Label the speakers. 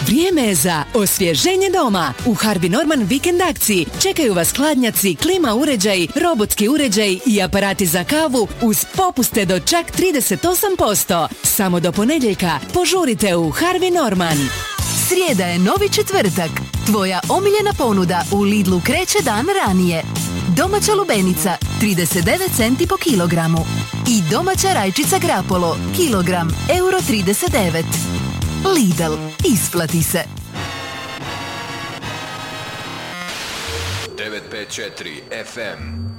Speaker 1: Vrijeme je za osvježenje doma. U Harvey Norman vikend akciji čekaju vas hladnjaci, klima uređaji, robotski uređaji i aparati za kavu uz popuste do čak 38%. Samo do ponedjeljka požurite u Harvey Norman.
Speaker 2: Srijeda je novi četvrtak. Tvoja omiljena ponuda u Lidlu kreće dan ranije. Domaća lubenica 39 centi po kilogramu. I domaća rajčica Grapolo, kilogram, €39. Lidl, isplati se.
Speaker 3: 954 FM